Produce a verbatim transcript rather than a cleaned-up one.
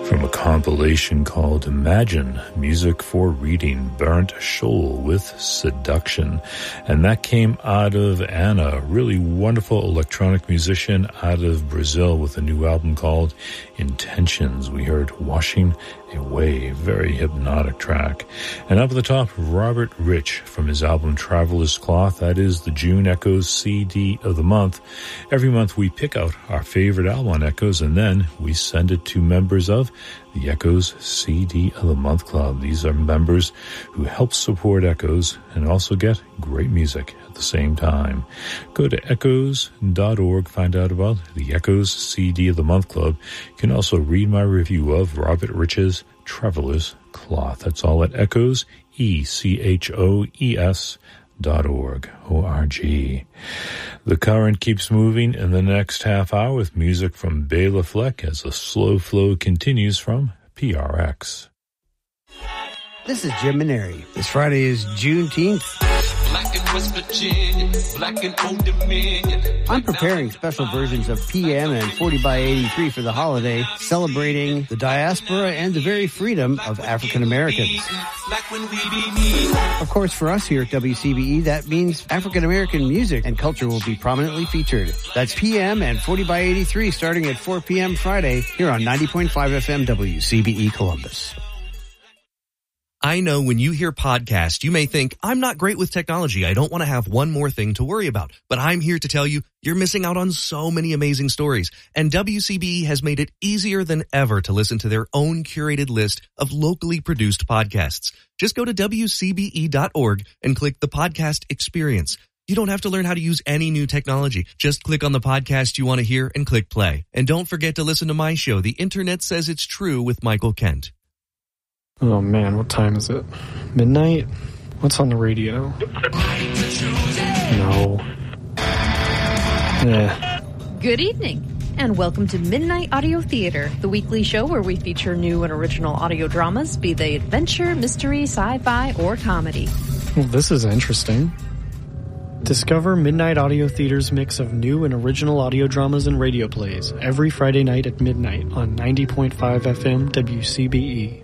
from a compilation called Imagine, Music for Reading, Bernd Scholl with Seduction. And that came out of Anna, a really wonderful electronic musician out of Brazil with a new album called Intentions. We heard Washing Away, very hypnotic track. And up at the top, Robert Rich from his album Traveler's Cloth. That is the June Echoes C D of the month. Every month we pick out our favorite album on Echoes and then we send it to members of the Echoes C D of the Month Club. These are members who help support Echoes and also get great music at the same time. Go to echoes dot org, find out about the Echoes C D of the Month Club. You can also read my review of Robert Rich's Traveler's Cloth. That's all at Echoes, E C H O E S dot org, O R G. The current keeps moving in the next half hour with music from Bela Fleck as the slow flow continues from P R X. This is Jim Maneri. This Friday is Juneteenth. Black and West Virginia, black and Old Dominion. I'm preparing special versions of P M and forty by eighty-three for the holiday, celebrating the diaspora and the very freedom of African Americans. Of course, for us here at W C B E, that means African American music and culture will be prominently featured. That's P M and forty by eighty-three starting at four p.m. Friday here on ninety point five F M W C B E Columbus. I know when you hear podcast, you may think, I'm not great with technology. I don't want to have one more thing to worry about. But I'm here to tell you, you're missing out on so many amazing stories. And W C B E has made it easier than ever to listen to their own curated list of locally produced podcasts. Just go to W C B E dot org and click the podcast experience. You don't have to learn how to use any new technology. Just click on the podcast you want to hear and click play. And don't forget to listen to my show, The Internet Says It's True with Michael Kent. Oh man, what time is it? Midnight? What's on the radio? No. Eh. Good evening, and welcome to Midnight Audio Theater, the weekly show where we feature new and original audio dramas, be they adventure, mystery, sci-fi, or comedy. Well, this is interesting. Discover Midnight Audio Theater's mix of new and original audio dramas and radio plays every Friday night at midnight on ninety point five F M W C B E.